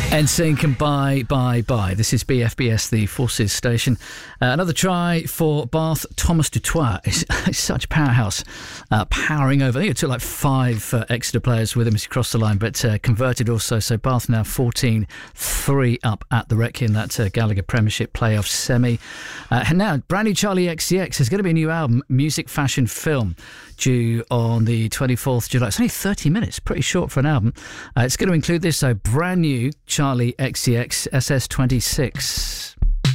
NSYNC and Bye. This is BFBS, the Forces station. Another try for Bath. Thomas Dutoit is such a powerhouse, powering over. I think it took like 5 Exeter players with him as he crossed the line, but converted also. So Bath now 14-3 up at the Wrekin, that Gallagher Premiership playoff semi. And now, brand new Charlie XCX. There's going to be a new album, Music Fashion Film, due on the 24th July. It's only 30 minutes, pretty short for an album. It's going to include this, so brand new Charlie XCX SS26.